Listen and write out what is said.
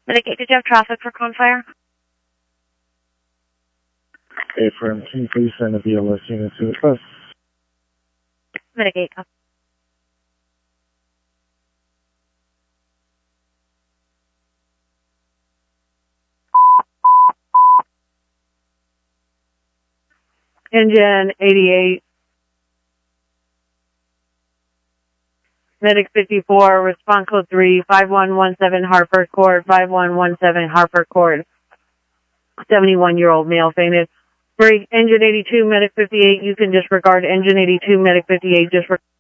Medic 8, did you have traffic for Confire? Affirm, can you please send a BLS unit to the bus? Medic 8. Engine 88. Medic 54, response code 3, 5117 Hartford Court, 5117 Hartford Court. 71-year-old male fainted. Break engine 82, medic 58, you can disregard engine 82, medic 58, disregard.